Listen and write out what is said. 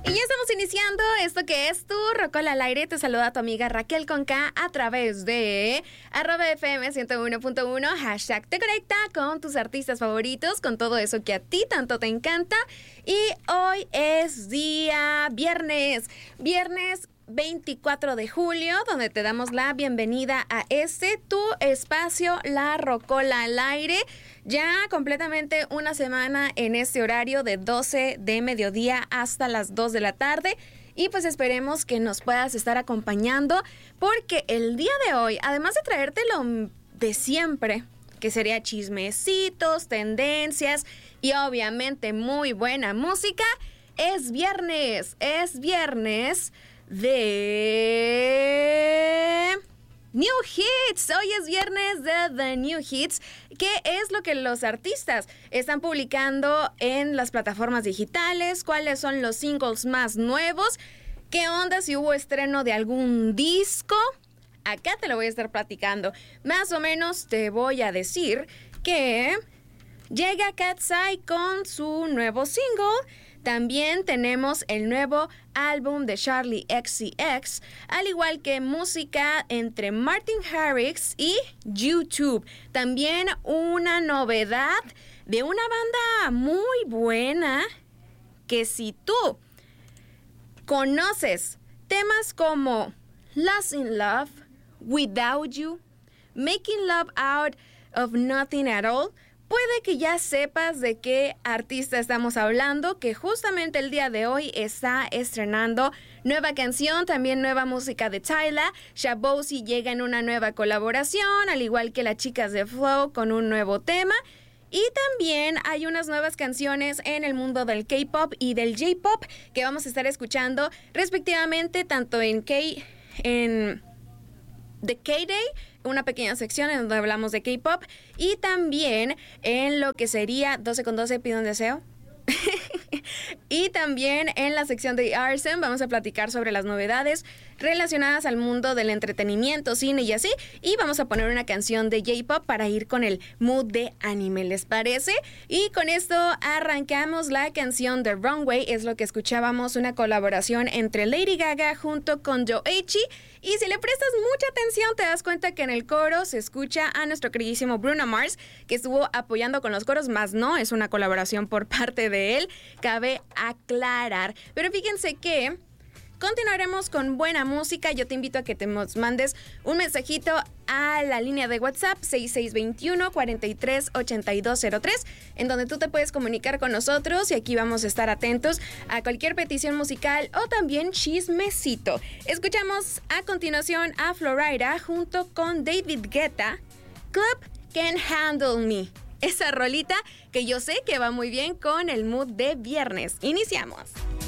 Y ya estamos iniciando esto que es tu Rocola al Aire. Te saluda tu amiga Raquel con K a través de @FM 101.1, hashtag te conecta con tus artistas favoritos, con todo eso que a ti tanto te encanta. Y hoy es día viernes 24 de julio, donde te damos la bienvenida a tu espacio, La Rocola al Aire. Ya completamente una semana en este horario de 12 de mediodía hasta las 2 de la tarde. Y pues esperemos que nos puedas estar acompañando, porque el día de hoy, además de traerte lo de siempre, que sería chismecitos, tendencias y obviamente muy buena música, es viernes de New Hits. Hoy es viernes de The New Hits, que es lo que los artistas están publicando en las plataformas digitales, cuáles son los singles más nuevos, qué onda si hubo estreno de algún disco. Acá te lo voy a estar platicando. Más o menos te voy a decir que llega Cat's Eye con su nuevo single. También tenemos el nuevo álbum de Charli XCX, al igual que música entre Martin Garrix y YouTube. También una novedad de una banda muy buena, que si tú conoces temas como Lost in Love, Without You, Making Love Out of Nothing at All, puede que ya sepas de qué artista estamos hablando, que justamente el día de hoy está estrenando nueva canción, también nueva música de Tyla. Shabozy llega en una nueva colaboración, al igual que las chicas de Flow con un nuevo tema. Y también hay unas nuevas canciones en el mundo del K-pop y del J-pop que vamos a estar escuchando respectivamente, tanto en The K-Day, una pequeña sección en donde hablamos de K-pop, y también en lo que sería 12 con 12 pido un deseo. Y también en la sección de Arsen vamos a platicar sobre las novedades relacionadas al mundo del entretenimiento, cine y así. Y vamos a poner una canción de J-pop para ir con el mood de anime, ¿les parece? Y con esto arrancamos la canción de Runway. Es lo que escuchábamos, una colaboración entre Lady Gaga junto con Yoichi. Y si le prestas mucha atención te das cuenta que en el coro se escucha a nuestro queridísimo Bruno Mars, que estuvo apoyando con los coros, más no es una colaboración por parte de él, cabe aclarar. Pero fíjense que continuaremos con buena música. Yo te invito a que te mandes un mensajito a la línea de WhatsApp 6621-438203, en donde tú te puedes comunicar con nosotros y aquí vamos a estar atentos a cualquier petición musical o también chismecito. Escuchamos a continuación a Florida junto con David Guetta, Club Can't Handle Me. Esa rolita que yo sé que va muy bien con el mood de viernes. Iniciamos.